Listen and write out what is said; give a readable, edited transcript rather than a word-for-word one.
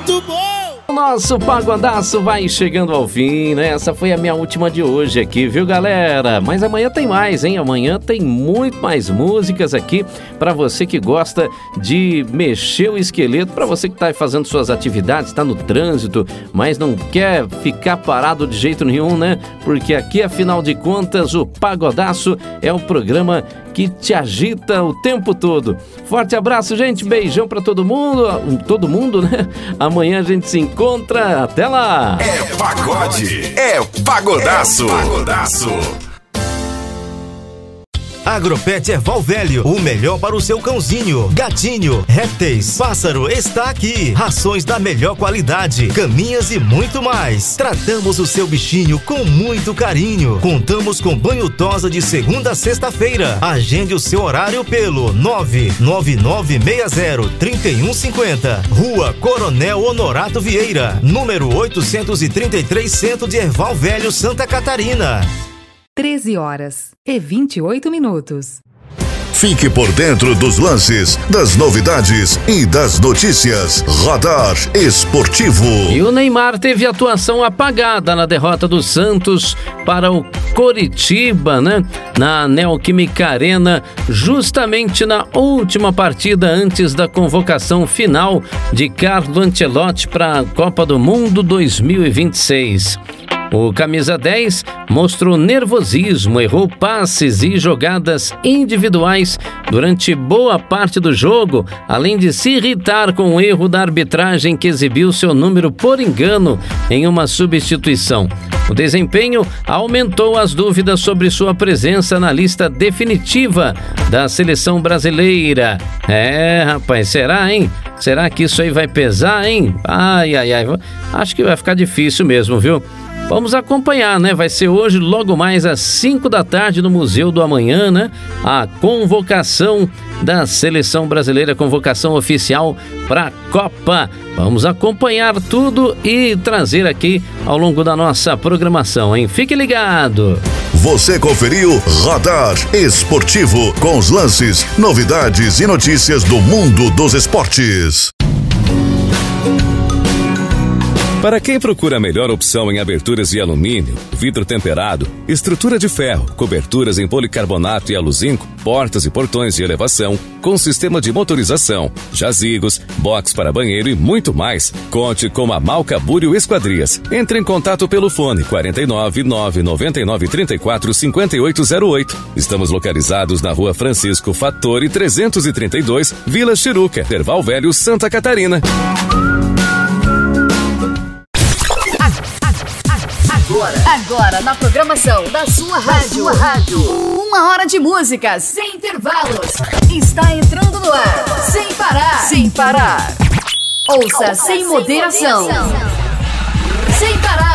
muito bom! O nosso Pagodaço vai chegando ao fim, né? Essa foi a minha última de hoje aqui, viu, galera? Mas amanhã tem mais, hein? Amanhã tem muito mais músicas aqui pra você que gosta de mexer o esqueleto, pra você que tá fazendo suas atividades, tá no trânsito, mas não quer ficar parado de jeito nenhum, né? Porque aqui, afinal de contas, o Pagodaço é o programa que te agita o tempo todo. Forte abraço, gente. Beijão pra todo mundo, né? Amanhã a gente se encontra. Até lá. É pagode. É Pagodaço. É Pagodaço. Agropet Erval Velho, o melhor para o seu cãozinho, gatinho, répteis, pássaro está aqui. Rações da melhor qualidade, caminhas e muito mais. Tratamos o seu bichinho com muito carinho. Contamos com banho tosa de segunda a sexta-feira. Agende o seu horário pelo 99960-3150. Rua Coronel Honorato Vieira, número 833, Centro de Erval Velho, Santa Catarina. 13h28. Fique por dentro dos lances, das novidades e das notícias. Radar Esportivo. E o Neymar teve atuação apagada na derrota do Santos para o Coritiba, né? Na Neoquímica Arena, justamente na última partida antes da convocação final de Carlo Ancelotti para a Copa do Mundo 2026. O camisa 10 mostrou nervosismo, errou passes e jogadas individuais durante boa parte do jogo, além de se irritar com o erro da arbitragem que exibiu seu número por engano em uma substituição. O desempenho aumentou as dúvidas sobre sua presença na lista definitiva da seleção brasileira. Rapaz, será, hein? Será que isso aí vai pesar, hein? Ai, acho que vai ficar difícil mesmo, viu? Vamos acompanhar, né? Vai ser hoje, logo mais às 5 da tarde no Museu do Amanhã, né? A convocação da Seleção Brasileira, convocação oficial para a Copa. Vamos acompanhar tudo e trazer aqui ao longo da nossa programação, hein? Fique ligado! Você conferiu Radar Esportivo com os lances, novidades e notícias do mundo dos esportes. Para quem procura a melhor opção em aberturas de alumínio, vidro temperado, estrutura de ferro, coberturas em policarbonato e aluzinco, portas e portões de elevação, com sistema de motorização, jazigos, box para banheiro e muito mais, conte com a Malca Búrio Esquadrias. Entre em contato pelo fone 49 999 34 5808. Estamos localizados na Rua Francisco Fattori 332, Vila Chiruca, Erval Velho, Santa Catarina. Agora na programação da sua rádio. 1 hora de músicas sem intervalos. Está entrando no ar. Sem parar. Ouça sem moderação. Sem parar.